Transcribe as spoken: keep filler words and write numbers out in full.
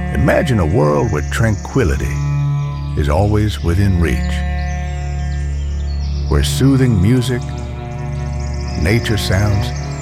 Imagine a world where tranquility is always within reach, where soothing music, nature sounds,